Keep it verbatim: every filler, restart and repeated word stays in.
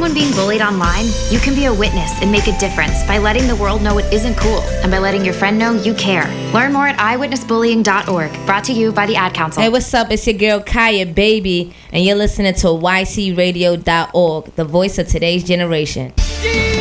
someone being bullied online, you can be a witness and make a difference by letting the world know it isn't cool and by letting your friend know you care. Learn more at eyewitness bullying dot org. Brought to you by the Ad Council. Hey, what's up? It's your girl Kaya, baby, and you're listening to Y C radio dot org, the voice of today's generation.